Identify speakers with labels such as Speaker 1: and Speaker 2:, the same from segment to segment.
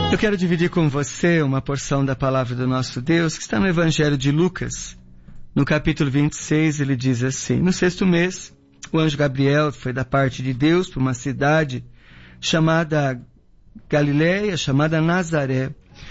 Speaker 1: Eu quero dividir com você uma porção da palavra do nosso Deus que está no Evangelho de Lucas. No capítulo 26, ele diz assim: no 6º mês, o anjo Gabriel foi da parte de Deus para uma cidade chamada Galileia, chamada Nazaré,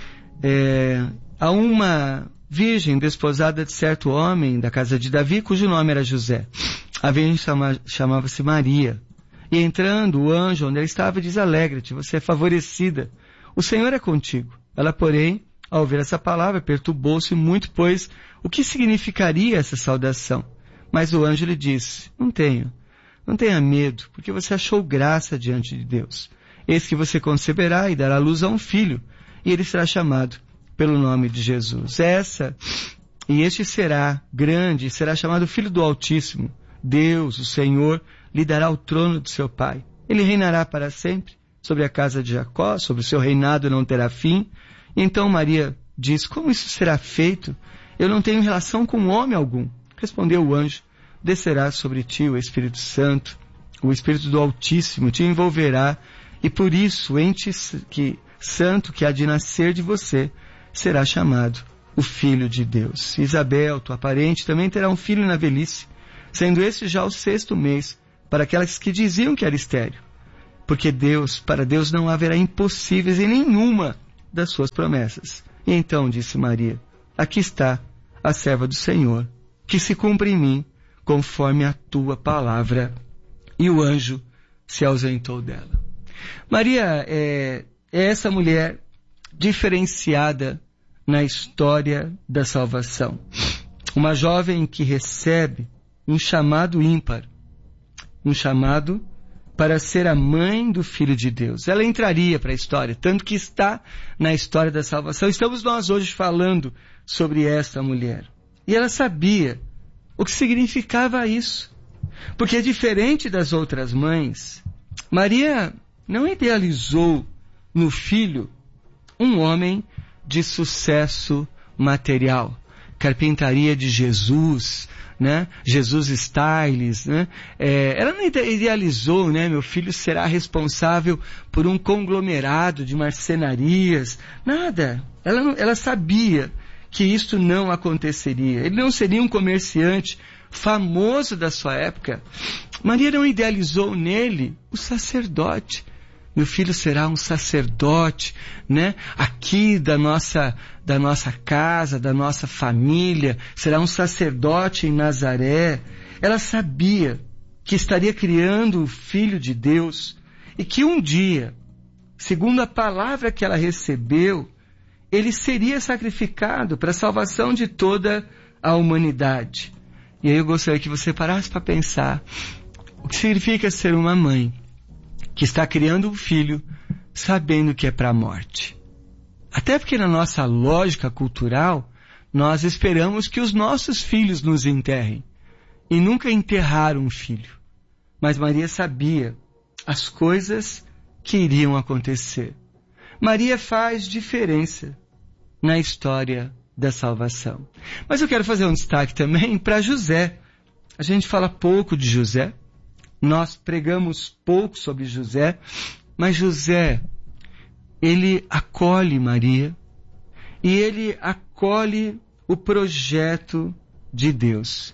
Speaker 1: a uma virgem desposada de certo homem da casa de Davi, cujo nome era José. A virgem chamava-se Maria. E entrando, o anjo onde ela estava diz: alegre-te, você é favorecida, o Senhor é contigo. Ela, porém, ao ouvir essa palavra, perturbou-se muito, pois o que significaria essa saudação? Mas o anjo lhe disse: não tenha medo, porque você achou graça diante de Deus. Eis que você conceberá e dará luz a um filho, e ele será chamado pelo nome de Jesus. Este será grande, será chamado Filho do Altíssimo. Deus, o Senhor, lhe dará o trono de seu pai. Ele reinará para sempre sobre a casa de Jacó, sobre o seu reinado não terá fim. E então Maria diz: como isso será feito? Eu não tenho relação com homem algum. Respondeu o anjo: descerá sobre ti o Espírito Santo, o Espírito do Altíssimo te envolverá, e por isso o ente santo que há de nascer de você será chamado o Filho de Deus. Isabel, tua parente, também terá um filho na velhice, sendo este já o 6º mês, para aquelas que diziam que era estéril. Porque para Deus não haverá impossíveis em nenhuma das suas promessas. E então disse Maria: aqui está a serva do Senhor, que se cumpra em mim conforme a tua palavra. E o anjo se ausentou dela. Maria é essa mulher diferenciada na história da salvação. Uma jovem que recebe um chamado ímpar, um chamado para ser a mãe do Filho de Deus. Ela entraria para a história, tanto que está na história da salvação. Estamos nós hoje falando sobre esta mulher. E ela sabia o que significava isso. Porque diferente das outras mães, Maria não idealizou no filho um homem de sucesso material. Carpintaria de Jesus, né? Jesus Styles, né? Ela não idealizou, né? Meu filho será responsável por um conglomerado de marcenarias. Nada. Ela sabia que isto não aconteceria. Ele não seria um comerciante famoso da sua época. Maria não idealizou nele o sacerdote. Meu filho será um sacerdote, né? Aqui da nossa casa, da nossa família, será um sacerdote em Nazaré. Ela sabia que estaria criando o Filho de Deus e que um dia, segundo a palavra que ela recebeu, ele seria sacrificado para a salvação de toda a humanidade. E aí eu gostaria que você parasse para pensar o que significa ser uma mãe que está criando um filho sabendo que é para a morte. Até porque na nossa lógica cultural, nós esperamos que os nossos filhos nos enterrem. E nunca enterraram um filho. Mas Maria sabia as coisas que iriam acontecer. Maria faz diferença na história da salvação. Mas eu quero fazer um destaque também para José. A gente fala pouco de José. Nós pregamos pouco sobre José, mas José, ele acolhe Maria e ele acolhe o projeto de Deus.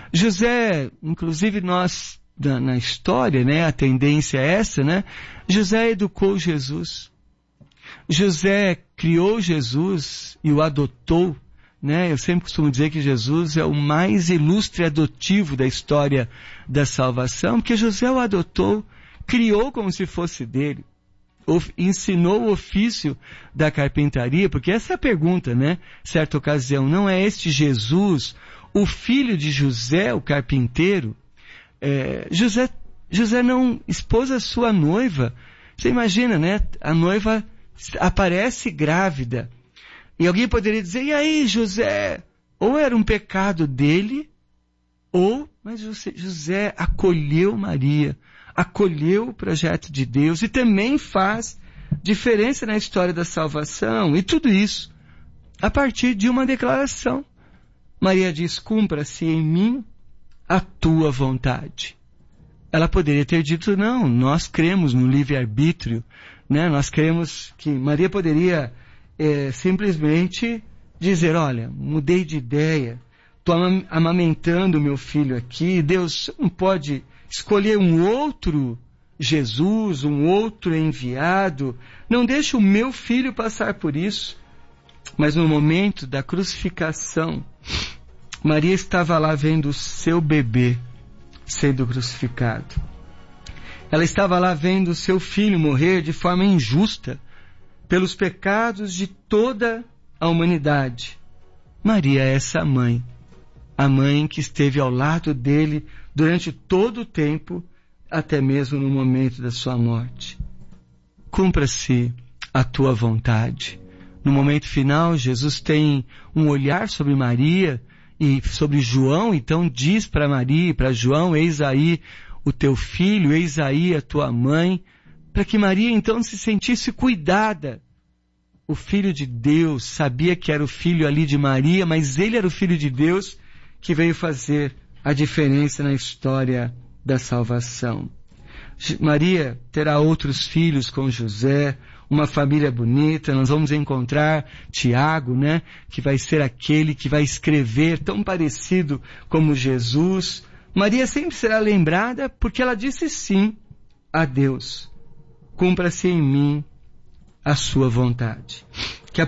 Speaker 1: José, inclusive nós, na história, né, a tendência é essa, né? José educou Jesus. José criou Jesus e o adotou, né? Eu sempre costumo dizer que Jesus é o mais ilustre adotivo da história da salvação, porque José o adotou, criou como se fosse dele, ensinou o ofício da carpintaria, porque essa é a pergunta, né? Certa ocasião, não é este Jesus, o filho de José, o carpinteiro? José não expôs a sua noiva. Você imagina, né? A noiva aparece grávida. E alguém poderia dizer: e aí, José? Ou era um pecado dele, mas José acolheu Maria, acolheu o projeto de Deus e também faz diferença na história da salvação. E tudo isso a partir de uma declaração. Maria diz: cumpra-se em mim a tua vontade. Ela poderia ter dito: não, nós cremos no livre-arbítrio né? Nós cremos que Maria poderia simplesmente dizer, olha, mudei de ideia, estou amamentando meu filho aqui, Deus não pode escolher um outro Jesus, um outro enviado, não deixe o meu filho passar por isso. Mas no momento da crucificação, Maria estava lá vendo o seu bebê sendo crucificado. Ela estava lá vendo o seu filho morrer de forma injusta pelos pecados de toda a humanidade. Maria é essa mãe, a mãe que esteve ao lado dele durante todo o tempo, até mesmo no momento da sua morte. Cumpra-se a tua vontade. No momento final, Jesus tem um olhar sobre Maria e sobre João, então diz para Maria e para João, eis aí o teu filho, eis aí a tua mãe, para que Maria então se sentisse cuidada. O Filho de Deus sabia que era o filho ali de Maria, mas ele era o Filho de Deus que veio fazer a diferença na história da salvação. Maria terá outros filhos com José, uma família bonita. Nós vamos encontrar Tiago, né, que vai ser aquele que vai escrever tão parecido como Jesus. Maria sempre será lembrada porque ela disse sim a Deus. Cumpra-se em mim a sua vontade.